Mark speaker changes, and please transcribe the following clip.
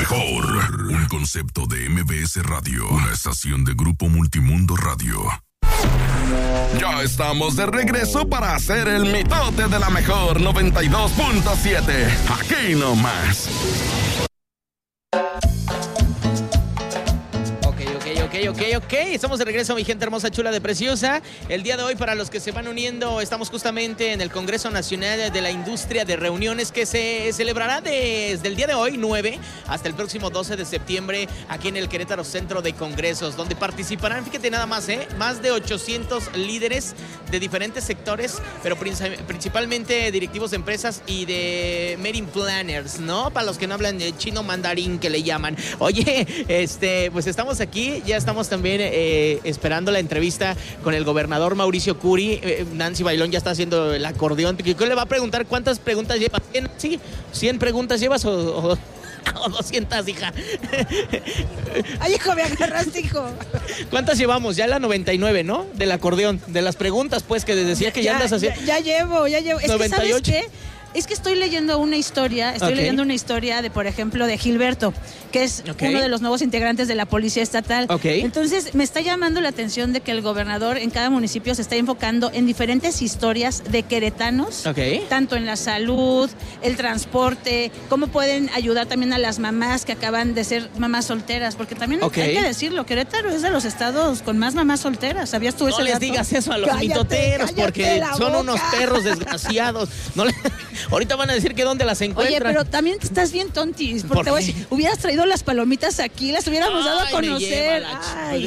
Speaker 1: mejor. Un concepto de MBS Radio. Una estación de Grupo Multimundo Radio. Ya estamos de regreso para hacer el mitote de la mejor 92.7. Aquí nomás.
Speaker 2: Ok. Estamos de regreso, mi gente hermosa, chula de preciosa. El día de hoy, para los que se van uniendo, estamos justamente en el Congreso Nacional de la Industria de Reuniones, que se celebrará desde el día de hoy, 9, hasta el próximo 12 de septiembre, aquí en el Querétaro Centro de Congresos, donde participarán, fíjate nada más, más de 800 líderes de diferentes sectores, pero principalmente directivos de empresas y de meeting planners, ¿no? Para los que no hablan de chino mandarín, que le llaman. Oye, pues estamos aquí, ya estamos también esperando la entrevista con el gobernador Mauricio Curi. Nancy Bailón ya está haciendo el acordeón. ¿Qué le va a preguntar? ¿Cuántas preguntas llevas? ¿100? Sí, 100 preguntas llevas o 200, hija.
Speaker 3: Ay, hijo, me agarraste, hijo.
Speaker 2: ¿Cuántas llevamos? Ya la 99, ¿no? Del acordeón, de las preguntas, pues, que decía que ya andas haciendo.
Speaker 3: Ya llevo. Es
Speaker 2: 98.
Speaker 3: que, ¿sabes qué? Es que estoy leyendo una historia, de, por ejemplo, de Gilberto, que es uno de los nuevos integrantes de la Policía Estatal. Entonces, me está llamando la atención de que el gobernador en cada municipio se está enfocando en diferentes historias de queretanos, tanto en la salud, el transporte, cómo pueden ayudar también a las mamás que acaban de ser mamás solteras, porque también hay que decirlo, Querétaro es de los estados con más mamás solteras. ¿Sabías tú ese dato?
Speaker 2: No les digas eso a los mitoteros, porque son unos perros desgraciados. Ahorita van a decir que dónde las encuentran.
Speaker 3: Oye, pero también estás bien tontis, porque hubieras traído las palomitas aquí, las hubiéramos dado a conocer.